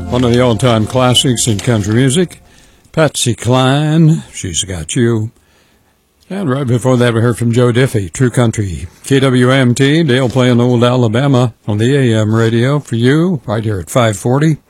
One of the all-time classics in country music, Patsy Cline, She's Got You. And right before that, we heard from Joe Diffie, True Country. KWMT, Dale playing Old Alabama on the AM radio for you, right here at 540.